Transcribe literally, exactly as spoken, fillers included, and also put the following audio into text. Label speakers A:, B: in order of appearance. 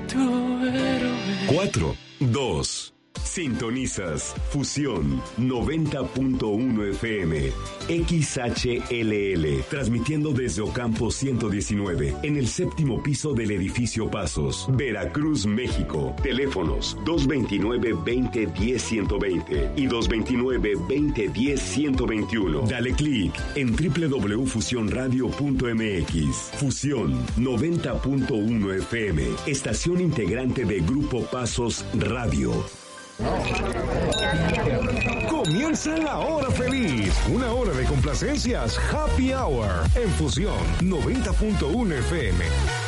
A: tu héroe.
B: cuatro, dos. Sintonizas Fusión noventa punto uno F M, X H L L, transmitiendo desde Ocampo ciento diecinueve, en el séptimo piso del edificio Pasos, Veracruz, México. Teléfonos dos veintinueve, veinte, diez, ciento veinte y dos veintinueve, veinte, diez, ciento veintiuno. Dale clic en doble u doble u doble u punto fusión radio punto m x. Fusión noventa punto uno F M, estación integrante de Grupo Pasos Radio.
C: Comienza la hora feliz, una hora de complacencias, Happy Hour, en Fusión noventa punto uno F M.